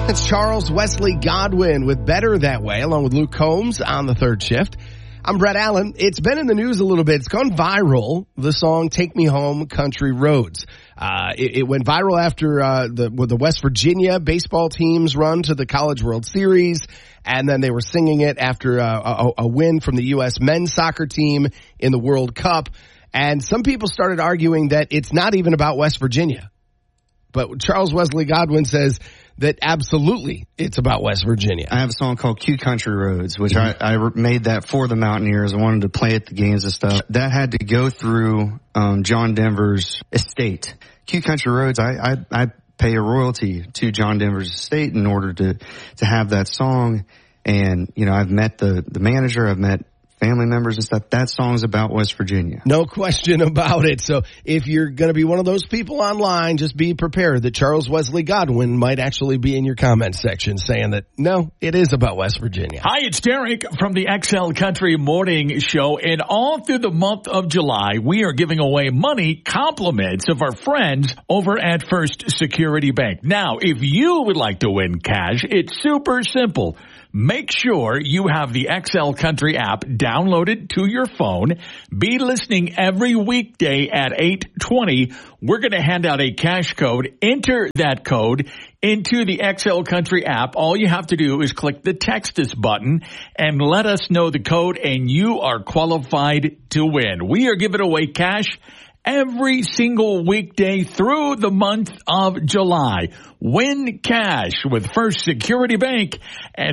It's Charles Wesley Godwin with Better That Way, along with Luke Combs on the third shift. I'm Brett Allen. It's been in the news a little bit. It's gone viral, the song Take Me Home, Country Roads. It went viral after the West Virginia baseball team's run to the College World Series, and then they were singing it after a win from the U.S. men's soccer team in the World Cup. And some people started arguing that it's not even about West Virginia. But Charles Wesley Godwin says that absolutely it's about West Virginia. I have a song called Cute Country Roads, which I made that for the Mountaineers. I wanted to play at the games and stuff. That had to go through John Denver's estate. Cute Country Roads, I pay a royalty to John Denver's estate in order to have that song. And, you know, I've met the manager, I've met family members and stuff. That song's about West Virginia. No question about it. So if you're going to be one of those people online, just be prepared that Charles Wesley Godwin might actually be in your comment section saying that, no, it is about West Virginia. Hi, it's Derek from the XL Country Morning Show. And all through the month of July, we are giving away money compliments of our friends over at First Security Bank. Now, if you would like to win cash, it's super simple. Make sure you have the XL Country app downloaded to your phone. Be listening every weekday at 8:20. We're going to hand out a cash code. Enter that code into the XL Country app. All you have to do is click the Text Us button and let us know the code, and you are qualified to win. We are giving away cash every single weekday through the month of July. Win cash with First Security Bank and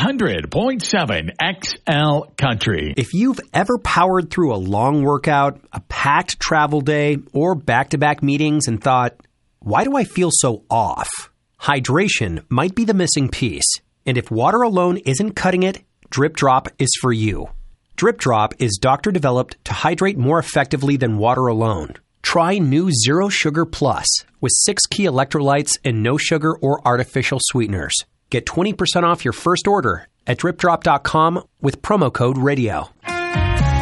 100.7 XL Country. If you've ever powered through a long workout, a packed travel day, or back-to-back meetings and thought, why do I feel so off? Hydration might be the missing piece. And if water alone isn't cutting it, Drip Drop is for you. Drip Drop is doctor-developed to hydrate more effectively than water alone. Try new Zero Sugar Plus with 6 key electrolytes and no sugar or artificial sweeteners. Get 20% off your first order at dripdrop.com with promo code radio.